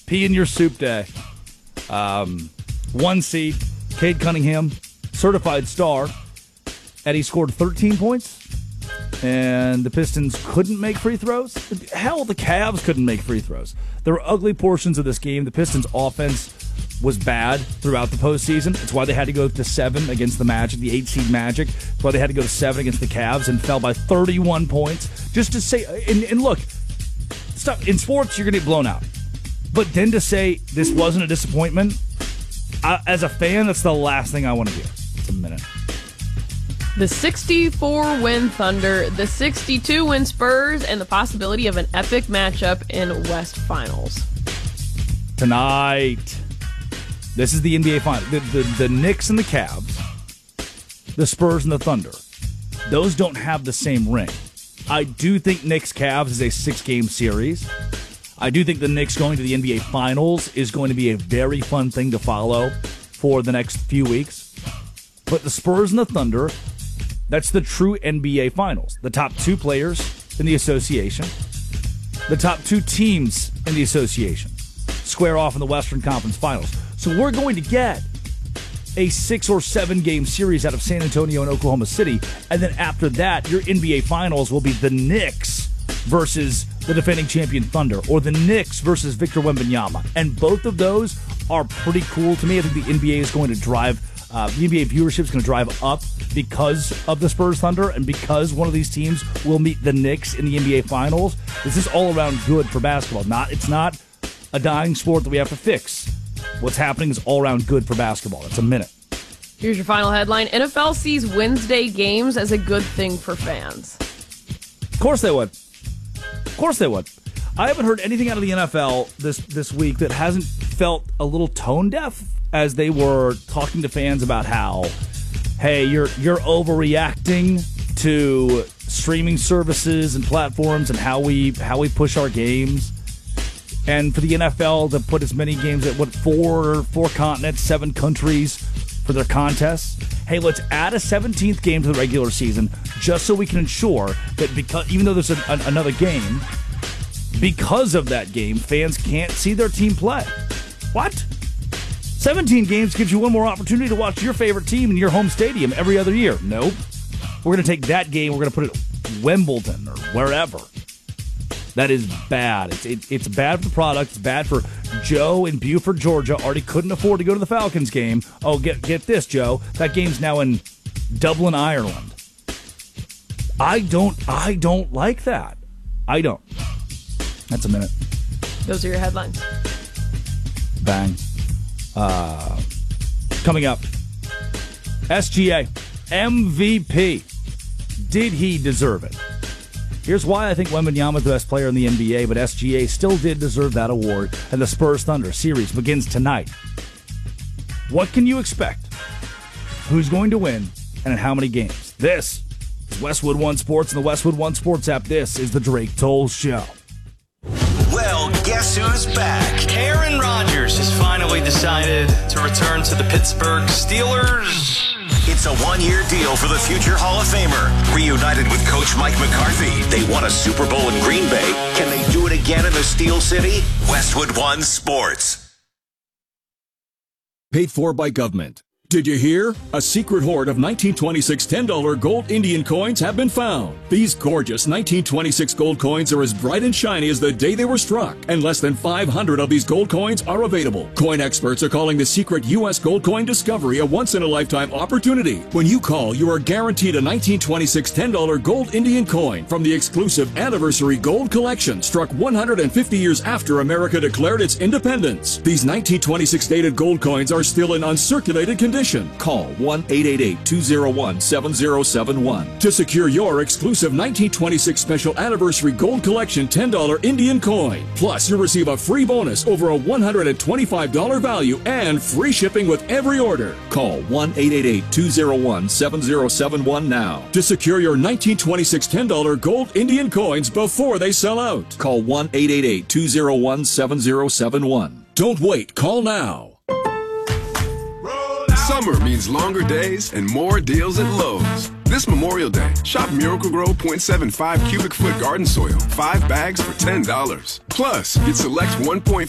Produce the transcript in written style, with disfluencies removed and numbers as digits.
Pea in your soup day. 1 seed, Cade Cunningham, certified star. Eddie scored 13 points, and the Pistons couldn't make free throws. Hell, the Cavs couldn't make free throws. There were ugly portions of this game. The Pistons' offense was bad throughout the postseason. It's why they had to go to 7 against the Magic, the 8-seed Magic. It's why they had to go to 7 against the Cavs and fell by 31 points. Just to say, and look, stuff in sports, you're going to get blown out. But then to say this wasn't a disappointment, as a fan, that's the last thing I want to hear. It's a minute. The 64-win Thunder, the 62-win Spurs, and the possibility of an epic matchup in West Finals. Tonight, this is the NBA Finals. The Knicks and the Cavs, the Spurs and the Thunder, those don't have the same ring. I do think Knicks-Cavs is a 6-game series. I do think the Knicks going to the NBA Finals is going to be a very fun thing to follow for the next few weeks. But the Spurs and the Thunder, that's the true NBA Finals. The top 2 players in the association, the top 2 teams in the association square off in the Western Conference Finals. So we're going to get a 6 or 7 game series out of San Antonio and Oklahoma City. And then after that, your NBA Finals will be the Knicks versus the defending champion Thunder, or the Knicks versus Victor Wembanyama. And both of those are pretty cool to me. I think the NBA is going to drive, the NBA viewership is going to drive up because of the Spurs Thunder and because one of these teams will meet the Knicks in the NBA Finals. This is all around good for basketball. It's not a dying sport that we have to fix. What's happening is all around good for basketball. That's a minute. Here's your final headline. NFL sees Wednesday games as a good thing for fans. Of course they would. Of course they would. I haven't heard anything out of the NFL this week that hasn't felt a little tone deaf as they were talking to fans about how, hey, you're overreacting to streaming services and platforms and how we push our games. And for the NFL to put as many games at four continents, 7 countries for their contests. Hey, let's add a 17th game to the regular season just so we can ensure that because even though there's another game, because of that game, fans can't see their team play. What? 17 games gives you one more opportunity to watch your favorite team in your home stadium every other year. Nope. We're going to take that game, we're going to put it at Wimbledon or wherever. That is bad. It's bad for the product. It's bad for Joe in Buford, Georgia. Already couldn't afford to go to the Falcons game. Oh, get this, Joe. That game's now in Dublin, Ireland. I don't like that. I don't. That's a minute. Those are your headlines. Bang. Coming up, SGA MVP. Did he deserve it? Here's why I think Wembanyama is the best player in the NBA, but SGA still did deserve that award, and the Spurs Thunder series begins tonight. What can you expect? Who's going to win, and in how many games? This is Westwood One Sports and the Westwood One Sports app. This is the Drake Toll Show. Well, guess who's back? Aaron Rodgers has finally decided to return to the Pittsburgh Steelers. It's a one-year deal for the future Hall of Famer. Reunited with Coach Mike McCarthy, they won a Super Bowl in Green Bay. Can they do it again in the Steel City? Westwood One Sports. Paid for by government. Did you hear? A secret hoard of 1926 $10 gold Indian coins have been found. These gorgeous 1926 gold coins are as bright and shiny as the day they were struck, and less than 500 of these gold coins are available. Coin experts are calling the secret U.S. gold coin discovery a once-in-a-lifetime opportunity. When you call, you are guaranteed a 1926 $10 gold Indian coin from the exclusive Anniversary Gold Collection, struck 150 years after America declared its independence. These 1926 dated gold coins are still in uncirculated condition. Call 1-888-201-7071 to secure your exclusive 1926 Special Anniversary Gold Collection $10 Indian coin. Plus, you'll receive a free bonus over a $125 value and free shipping with every order. Call 1-888-201-7071 now to secure your 1926 $10 gold Indian coins before they sell out. Call 1-888-201-7071. Don't wait. Call now. Summer means longer days and more deals at Lowe's. This Memorial Day, shop Miracle-Gro 0.75 cubic foot garden soil, 5 bags for $10. Plus, get select 1.5